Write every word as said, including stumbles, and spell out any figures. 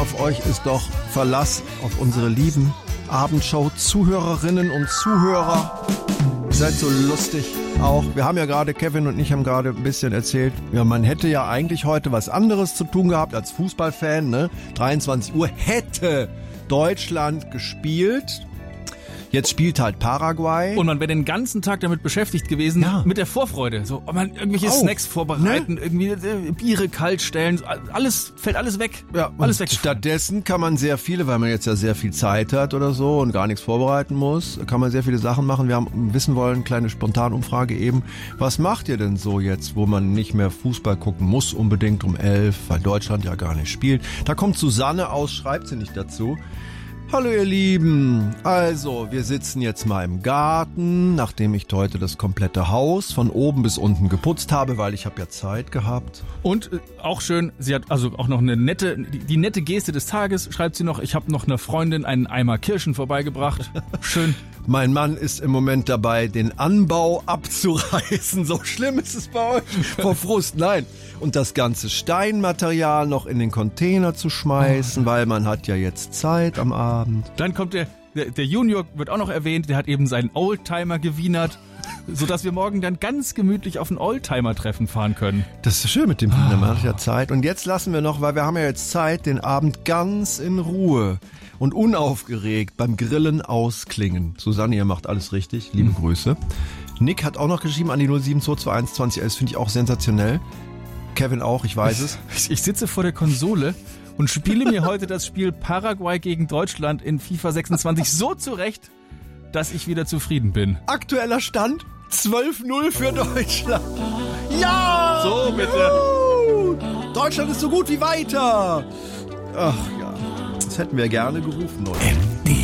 auf euch ist doch Verlass, auf unsere lieben Abendshow-Zuhörerinnen und Zuhörer. Ihr seid so lustig auch. Wir haben ja gerade, Kevin und ich haben gerade ein bisschen erzählt, ja, man hätte ja eigentlich heute was anderes zu tun gehabt als Fußballfan, ne? dreiundzwanzig Uhr hätte Deutschland gespielt. Jetzt spielt halt Paraguay. Und man wäre den ganzen Tag damit beschäftigt gewesen, ja. mit der Vorfreude. So, oh man, irgendwelche oh, Snacks vorbereiten, ne? irgendwie äh, Biere kalt stellen, alles, fällt alles weg. Ja, alles weg. Stattdessen kann man sehr viele, weil man jetzt ja sehr viel Zeit hat oder so und gar nichts vorbereiten muss, kann man sehr viele Sachen machen. Wir haben wissen wollen, kleine Spontanumfrage eben. Was macht ihr denn so jetzt, wo man nicht mehr Fußball gucken muss, unbedingt um elf, weil Deutschland ja gar nicht spielt? Da kommt Susanne aus, schreibt sie nicht dazu. Hallo ihr Lieben, also wir sitzen jetzt mal im Garten, nachdem ich heute das komplette Haus von oben bis unten geputzt habe, weil ich habe ja Zeit gehabt. Und äh, auch schön, sie hat also auch noch eine nette, die, die nette Geste des Tages, schreibt sie noch, ich habe noch einer Freundin einen Eimer Kirschen vorbeigebracht. Schön. Mein Mann ist im Moment dabei, den Anbau abzureißen. So schlimm ist es bei euch. Vor Frust, nein. Und das ganze Steinmaterial noch in den Container zu schmeißen, oh. weil man hat ja jetzt Zeit am Abend. Dann kommt der, der, der Junior, wird auch noch erwähnt, der hat eben seinen Oldtimer gewienert, sodass wir morgen dann ganz gemütlich auf ein Oldtimer-Treffen fahren können. Das ist schön mit dem Wiener, man hat ja Zeit. Und jetzt lassen wir noch, weil wir haben ja jetzt Zeit, den Abend ganz in Ruhe und unaufgeregt beim Grillen ausklingen. Susanne, ihr macht alles richtig. Liebe mhm. Grüße. Nick hat auch noch geschrieben an die null sieben zwei zwei eins zwanzig. Das finde ich auch sensationell. Kevin auch, ich weiß es. Ich, ich sitze vor der Konsole und spiele mir heute das Spiel Paraguay gegen Deutschland in FIFA sechsundzwanzig so zurecht, dass ich wieder zufrieden bin. Aktueller Stand zwölf null für Deutschland. Ja! So, bitte. Juhu! Deutschland ist so gut wie weiter. Ach ja, das hätten wir gerne gerufen, oder?